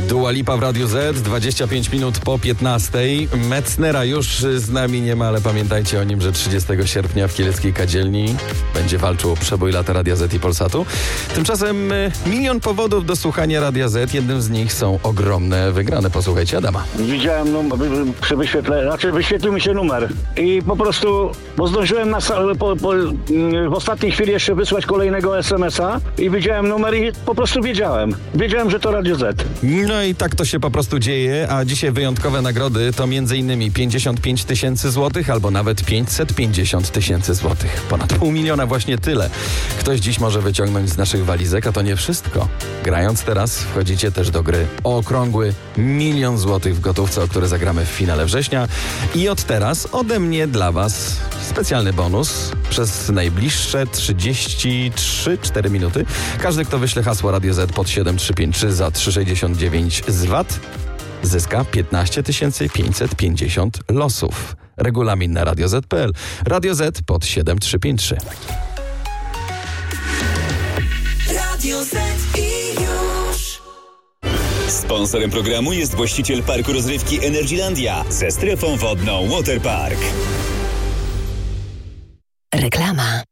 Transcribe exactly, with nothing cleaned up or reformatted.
Dua Lipa w Radiu Z, dwadzieścia pięć minut po piętnastej. Metznera już z nami nie ma, ale pamiętajcie o nim, że trzydziestego sierpnia w Kieleckiej Kadzielni będzie walczył o przebój lata Radia Z i Polsatu. Tymczasem milion powodów do słuchania Radia Z. Jednym z nich są ogromne wygrane. Posłuchajcie Adama. Widziałem numer, przy wyświetle, znaczy wyświetlił mi się numer i po prostu, bo zdążyłem na, po, po, w ostatniej chwili jeszcze wysłać kolejnego es em es a i widziałem numer i po prostu wiedziałem. Wiedziałem, że to Radio Z. No i tak to się po prostu dzieje, a dzisiaj wyjątkowe nagrody to między innymi pięćdziesiąt pięć tysięcy złotych albo nawet pięćset pięćdziesiąt tysięcy złotych. Ponad pół miliona, właśnie tyle. Ktoś dziś może wyciągnąć z naszych walizek, a to nie wszystko. Grając teraz wchodzicie też do gry o okrągły milion złotych w gotówce, o które zagramy w finale września. I od teraz ode mnie dla Was specjalny bonus przez najbliższe trzydzieści trzy cztery minuty. Każdy, kto wyśle hasło Radio Z pod siedem trzy pięć trzy za trzy sześćdziesiąt dziewięć z V A T, zyska piętnaście tysięcy pięćset pięćdziesiąt losów. Regulamin na radio zet kropka pe el. Radio Z pod siedem trzy pięć trzy. Radio Z i już. Sponsorem programu jest właściciel parku rozrywki Energylandia ze strefą wodną Waterpark. Reklama.